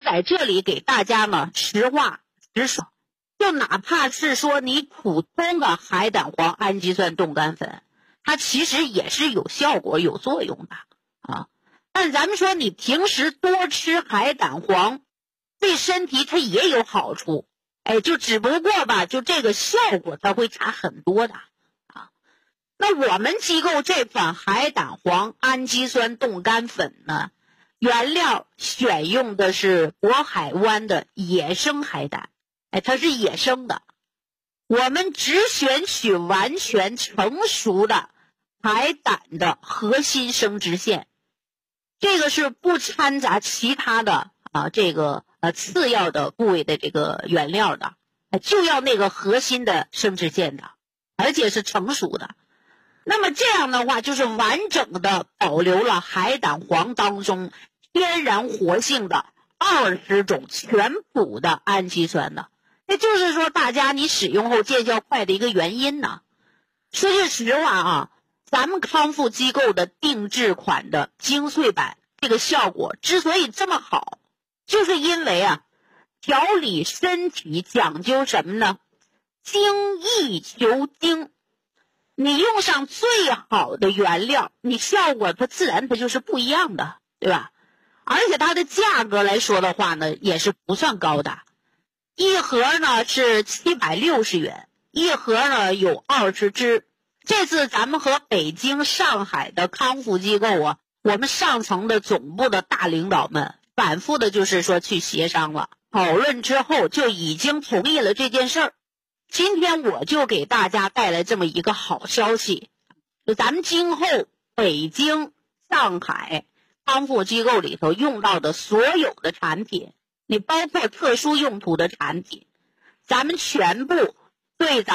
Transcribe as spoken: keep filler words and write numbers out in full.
在这里给大家呢实话实说，就哪怕是说你普通的海胆黄氨基酸冻干粉，它其实也是有效果有作用的啊。但咱们说你平时多吃海胆黄对身体它也有好处，哎，就只不过吧，就这个效果它会差很多的啊。那我们机构这款海胆黄氨基酸冻干粉呢，原料选用的是渤海湾的野生海胆，哎，它是野生的。我们只选取完全成熟的海胆的核心生殖腺，这个是不掺杂其他的啊，这个呃次要的部位的这个原料的，就要那个核心的生殖腺的，而且是成熟的。那么这样的话，就是完整的保留了海胆黄当中天然活性的二十种全补的氨基酸的。也就是说，大家你使用后见效快的一个原因呢。说句实话啊，咱们康复机构的定制款的精粹版，这个效果之所以这么好，就是因为啊，调理身体讲究什么呢？精益求精。你用上最好的原料，你效果它自然它就是不一样的，对吧？而且它的价格来说的话呢，也是不算高的。一盒呢是七百六十元，一盒呢有二十支。这次咱们和北京、上海的康复机构啊，我们上层的总部的大领导们反复的就是说去协商了，讨论之后就已经同意了这件事儿。今天我就给大家带来这么一个好消息，就咱们今后北京、上海康复机构里头用到的所有的产品，你包括特殊用途的产品，咱们全部对咱